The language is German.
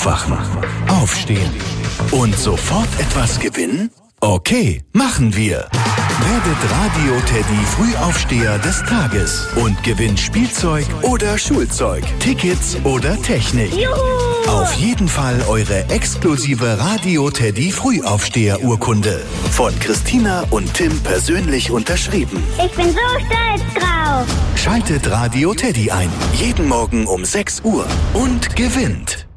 Aufwachen, aufstehen und sofort etwas gewinnen? Okay, machen wir. Werdet Radio Teddy Frühaufsteher des Tages und gewinnt Spielzeug oder Schulzeug, Tickets oder Technik. Juhu! Auf jeden Fall eure exklusive Radio Teddy Frühaufsteher-Urkunde. Von Christina und Tim persönlich unterschrieben. Ich bin so stolz drauf. Schaltet Radio Teddy ein. Jeden Morgen um 6 Uhr und gewinnt.